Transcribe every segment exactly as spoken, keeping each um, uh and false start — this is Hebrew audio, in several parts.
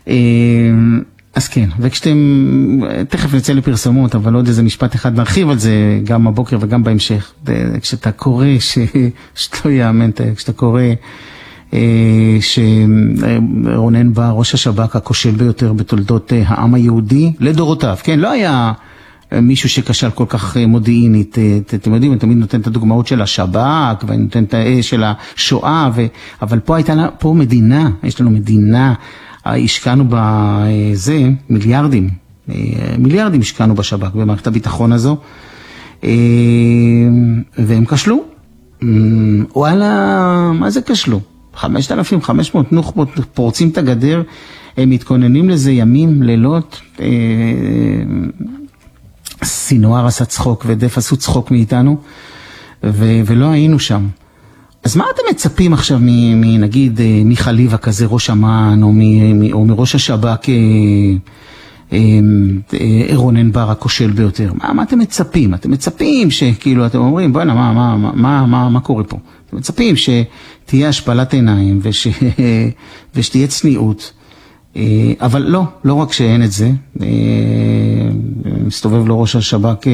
אז כן, וכשאתם, תכף נצא לפרסומות, אבל עוד איזה משפט אחד נרחיב על זה גם הבוקר וגם בהמשך. כשאתה קורא, שאתה לא יאמן, כשאתה קורא שרונן בר, ראש השב"כ הכושל ביותר בתולדות העם היהודי, לדורותיו, כן, לא היה מישהו שקשל כל כך מודיעינית, אתם יודעים, אני תמיד נותן את הדוגמאות של השב"כ, ואני נותן את של השואה, אבל פה הייתה, פה מדינה, יש לנו מדינה, השקענו בזה מיליארדים, מיליארדים השקענו בשב"כ, במערכת הביטחון הזו, והם כשלו. וואלה, מה זה כשלו? חמשת אלפים וחמש מאות נוח'בות פורצים את הגדר, הם מתכוננים לזה ימים, לילות, סינואר עשה צחוק ודף עשו צחוק מאיתנו, ו- ולא היינו שם. אז מה אתם מצפים עכשיו מנגיד מחליבה כזה ראש אמ"ן או, מ- או מראש השב"כ רונן בר הכושל ביותר? מה, מה אתם מצפים? אתם מצפים שכאילו אתם אומרים בוא'נה מה, מה, מה, מה, מה, מה קורה פה? אתם מצפים שתהיה השפלת עיניים וש, ושתהיה צניעות, אבל לא, לא רק שאין את זה. מסתובב לו ראש השב"כ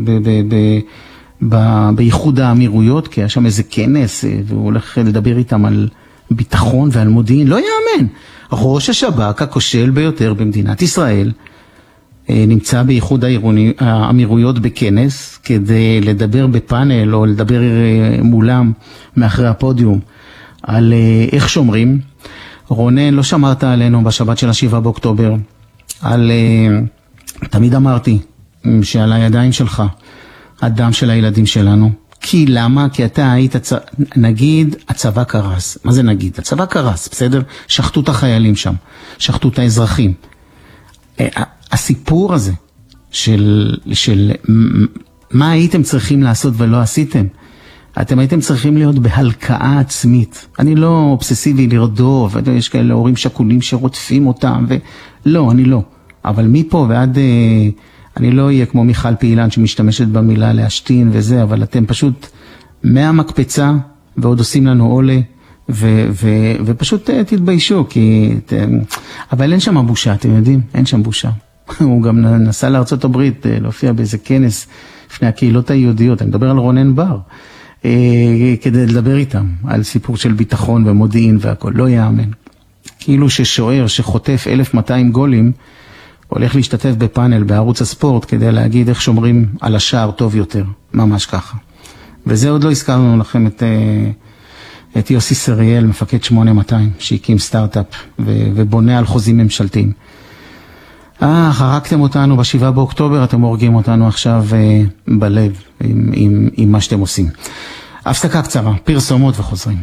בייחוד האמירויות, כי היה שם איזה כנס, והוא הולך לדבר איתם על ביטחון ועל מודיעין. לא יאמן. ראש השב"כ הכושל ביותר במדינת ישראל נמצא בייחוד האמירויות בכנס, כדי לדבר בפאנל או לדבר מולם מאחרי הפודיום על איך שומרים. רונן, לא שמרת עלינו בשבת של השבעה באוקטובר, על, תמיד אמרתי שעל הידיים שלך הדם של הילדים שלנו. כי למה? כי אתה היית, נגיד הצבא קרס. מה זה נגיד? הצבא קרס, בסדר? שחטו את החיילים שם, שחטו את האזרחים. הסיפור הזה של, של מה הייתם צריכים לעשות ולא עשיתם, אתם הייתם צריכים להיות בהלקאה עצמית. אני לא אובססיבי לרדוף, יש כאלה הורים שכולים שרודפים אותם, ולא, אני לא. אבל מפה ועד, אני לא אהיה כמו מיכל פעילן שמשתמשת במילה להשתין וזה, אבל אתם פשוט מהמקפצה ועוד עושים לנו עולה, ו- ו- ופשוט תתביישו, כי... אבל אין שם בושה, אתם יודעים? אין שם בושה. הוא גם נסע לארצות הברית, להופיע באיזה כנס לפני הקהילות היהודיות, אני מדבר על רונן בר, כדי לדבר איתם על סיפור של ביטחון ומודיעין והכל. לא יאמן. כאילו ששוער שחוטף אלף מאתיים גולים הולך להשתתף בפאנל בערוץ הספורט כדי להגיד איך שומרים על השער טוב יותר. ממש ככה. וזה עוד לא הזכרנו לכם את, את יוסי סריאל, מפקד שמונה מאתיים, שהקים סטארט-אפ ובונה על חוזים ממשלתיים. אה, חרקתם אותנו בשבעה באוקטובר, אתם הורגים אותנו עכשיו אה, בלב עם, עם, עם מה שאתם עושים. הפסקה קצרה, פרסומות וחוזרים.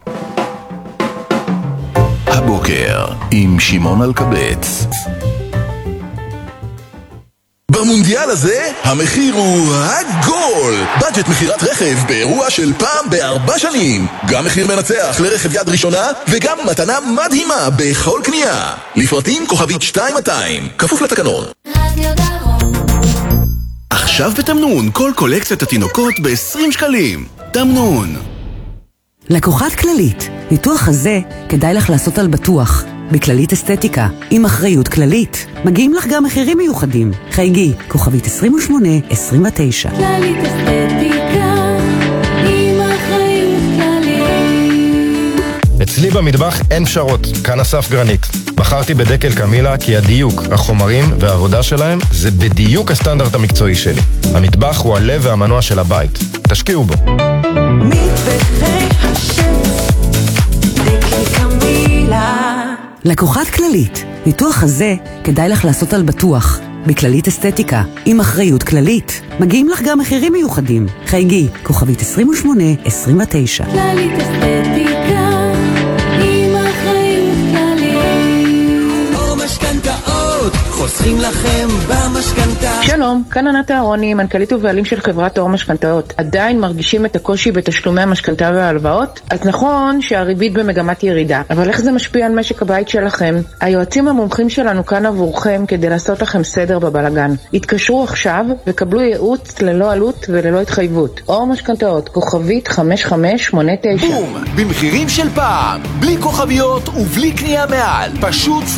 הבוקר עם שמעון אלקבץ. במונדיאל הזה המחיר הוא הגול. בדג'ט מחירת רכב באירוע של פעם בארבע שנים. גם מחיר מנצח לרכב יד ראשונה וגם מתנה מדהימה בכל קנייה. לפרטים כוכבית שתיים מאתיים, כפוף לתקנון. עכשיו בתמנון כל קולקציית התינוקות ב-עשרים שקלים. תמנון. לקוחת כללית, ניתוח הזה כדאי לך לעשות על בטוח. בכללית אסתטיקה, עם אחריות כללית. מגיעים לך גם מחירים מיוחדים. חייגי, כוכבית עשרים ושמונה עשרים ותשע. כללית אסתטיקה, עם אחריות כללית. אצלי במטבח אין פשרות, כאן אסף גרנית. בחרתי בדקל קמילה כי הדיוק, החומרים והעבודה שלהם זה בדיוק הסטנדרט המקצועי שלי. המטבח הוא הלב והמנוע של הבית. תשקיעו בו. מטבחי השף, דקל קמילה. לקוחת כללית, ניתוח הזה כדאי לך לעשות על בטוח. בכללית אסתטיקה, עם אחריות כללית. מגיעים לך גם מחירים מיוחדים. חייגי, כוכבית עשרים ושמונה עשרים ותשע. כללית אסתטיקה, עם אחריות כללית. או משכנתאות, חוסכים לכם במשכנתה. שלום, כאן ענת אהרוני, מנכ"לית ובעלים של חברת אור משכנתאות. עדיין מרגישים את הקושי בתשלומי המשכנתה וההלוואות? אז נכון שהריבית במגמת ירידה, אבל איך זה משפיע על משק הבית שלכם? היועצים המומחים שלנו כאן עבורכם כדי לעשות לכם סדר בבלגן. התקשרו עכשיו וקבלו ייעוץ ללא עלות וללא התחייבות. אור משכנתאות, כוכבית חמש חמש שמונה תשע. בום! במחירים של פעם, בלי כוכביות ובלי קנייה מעל. פשוט